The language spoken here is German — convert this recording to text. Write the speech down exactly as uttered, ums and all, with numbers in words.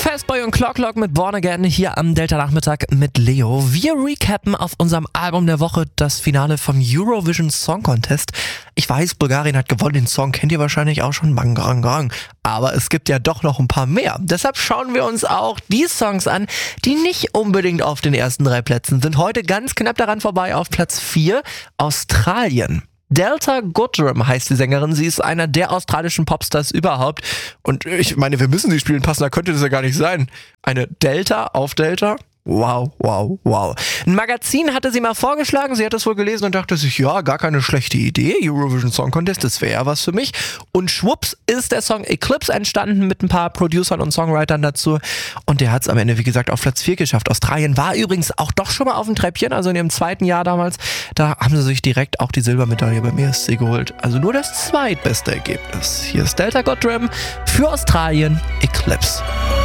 Fastboy und Clocklock mit Born Again hier am Delta-Nachmittag mit Leo. Wir recappen auf unserem Album der Woche das Finale vom Eurovision Song Contest. Ich weiß, Bulgarien hat gewonnen, den Song kennt ihr wahrscheinlich auch schon, Bang Gang Gang. Aber es gibt ja doch noch ein paar mehr. Deshalb schauen wir uns auch die Songs an, die nicht unbedingt auf den ersten drei Plätzen sind. Heute ganz knapp daran vorbei auf Platz vier, Australien. Delta Goodrem heißt die Sängerin. Sie ist einer der australischen Popstars überhaupt. Und ich meine, wir müssen sie spielen passen, da könnte das ja gar nicht sein. Eine Delta auf Delta? Wow, wow, wow. Ein Magazin hatte sie mal vorgeschlagen, sie hat das wohl gelesen und dachte sich, ja, gar keine schlechte Idee, Eurovision Song Contest, das wäre ja was für mich. Und schwupps ist der Song Eclipse entstanden mit ein paar Producern und Songwritern dazu. Und der hat es am Ende, wie gesagt, auf Platz vier geschafft. Australien war übrigens auch doch schon mal auf dem Treppchen, also in ihrem zweiten Jahr damals. Da haben sie sich direkt auch die Silbermedaille beim E S C geholt. Also nur das zweitbeste Ergebnis. Hier ist Delta Goodrem für Australien, Eclipse.